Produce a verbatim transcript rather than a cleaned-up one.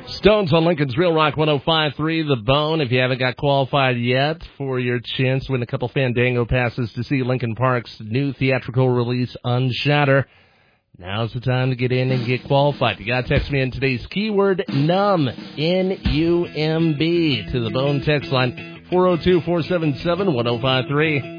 Stones on Lincoln's Real Rock one oh five point three, The Bone. If you haven't got qualified yet for your chance to win a couple Fandango passes to see Lincoln Park's new theatrical release, Unshatter, now's the time to get in and get qualified. You got to text me in today's keyword, NUMB, N U M B, to the Bone text line, four oh two, four seven seven, one oh five three.